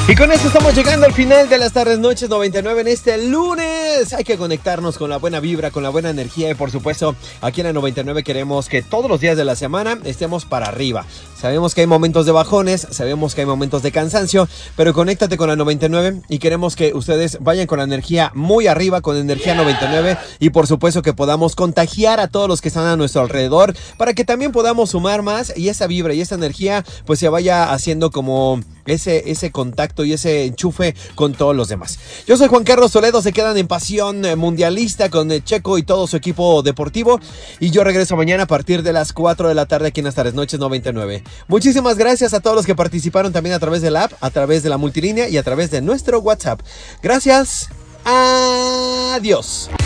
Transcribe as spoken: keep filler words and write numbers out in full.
Y con esto estamos llegando al final de las tardes noches noventa y nueve en este lunes. Hay que conectarnos con la buena vibra, con la buena energía y por supuesto aquí en la noventa y nueve queremos que todos los días de la semana estemos para arriba. Sabemos que hay momentos de bajones, sabemos que hay momentos de cansancio, pero conéctate con la noventa y nueve y queremos que ustedes vayan con la energía muy arriba, con energía noventa y nueve y por supuesto que podamos contagiar a todos los que están a nuestro alrededor para que también podamos sumar más y esa vibra y esa energía pues se vaya haciendo como ese, ese contacto y ese enchufe con todos los demás. Yo soy Juan Carlos Toledo, se quedan en Pasión Mundialista con Checo y todo su equipo deportivo y yo regreso mañana a partir de las cuatro de la tarde aquí en las tardes noches noventa y nueve. Muchísimas gracias a todos los que participaron también a través de la app, a través de la multilínea y a través de nuestro WhatsApp. Gracias. Adiós.